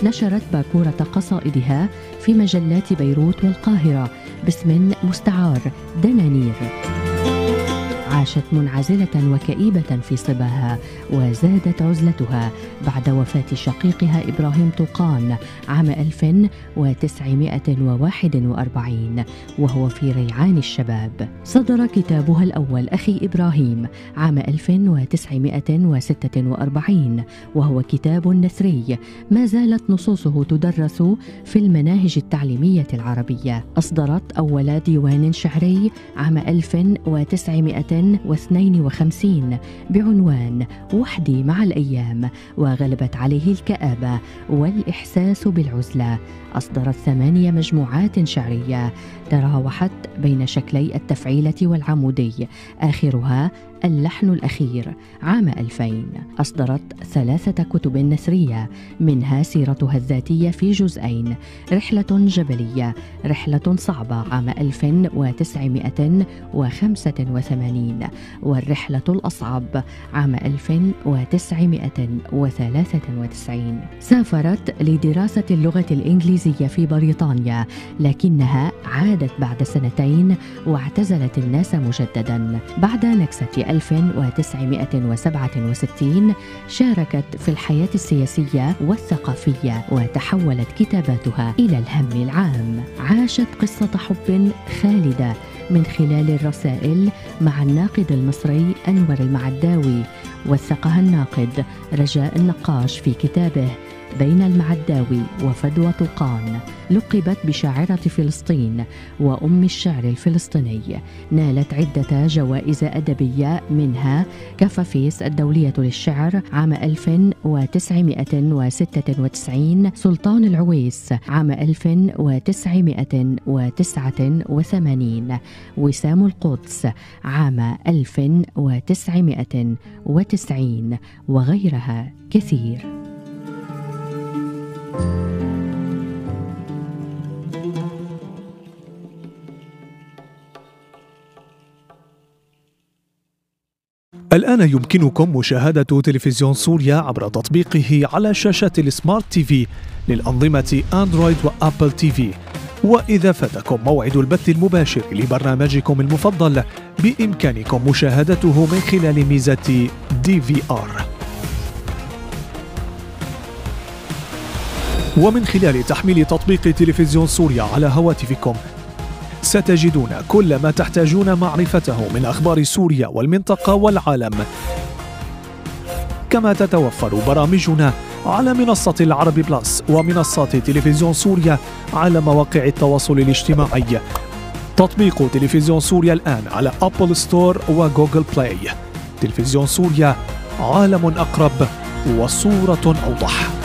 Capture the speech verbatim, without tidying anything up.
نشرت باكورة قصائدها في مجلات بيروت والقاهرة باسم مستعار دنانير. عاشت منعزلة وكئيبة في صباها، وزادت عزلتها بعد وفاة شقيقها إبراهيم طوقان عام ألف وتسعمائة وواحد وأربعين وهو في ريعان الشباب. صدر كتابها الأول أخي إبراهيم عام ألف وتسعمائة وستة وأربعين وهو كتاب نثري ما زالت نصوصه تدرس في المناهج التعليمية العربية. أصدرت أول ديوان شعري عام ألف وتسعمائة واثنين وخمسين بعنوان وحدي مع الأيام، وغلبت عليه الكآبة والإحساس بالعزلة. أصدرت ثمانية مجموعات شعرية تراوحت بين شكلي التفعيلة والعمودي، آخرها اللحن الأخير عام ألفين. أصدرت ثلاثة كتب نثرية، منها سيرتها الذاتية في جزئين، رحلة جبلية رحلة صعبة عام ألف وتسعمائة وخمسة وثمانين، والرحلة الأصعب عام ألف وتسعمائة وثلاثة وتسعين. سافرت لدراسة اللغة الإنجليزية في بريطانيا، لكنها عادت بعد سنتين واعتزلت الناس مجددا. بعد نكسة ألف وتسعمائة وسبعة وستين شاركت في الحياة السياسية والثقافية، وتحولت كتاباتها إلى الهم العام. عاشت قصة حب خالدة من خلال الرسائل مع الناقد المصري أنور المعداوي. وثقها الناقد رجاء النقاش في كتابه بين المعداوي وفدوى طوقان. لقبت بشاعرة فلسطين وأم الشعر الفلسطيني. نالت عدة جوائز أدبية، منها كفافيس الدولية للشعر عام ألف وتسعمائة وستة وتسعين، سلطان العويس عام ألف وتسعمائة وتسعة وثمانين، وسام القدس عام ألف وتسعمائة وتسعين، وغيرها كثير. الآن يمكنكم مشاهدة تلفزيون سوريا عبر تطبيقه على شاشات السمارت تي في للأنظمة أندرويد وأبل تي في. وإذا فاتكم موعد البث المباشر لبرنامجكم المفضل، بإمكانكم مشاهدته من خلال ميزة دي في آر. ومن خلال تحميل تطبيق تلفزيون سوريا على هواتفكم ستجدون كل ما تحتاجون معرفته من أخبار سوريا والمنطقة والعالم. كما تتوفر برامجنا على منصة العربي بلس ومنصات تلفزيون سوريا على مواقع التواصل الاجتماعي. تطبيق تلفزيون سوريا الآن على أبل ستور وجوجل بلاي. تلفزيون سوريا، عالم أقرب وصورة أوضح.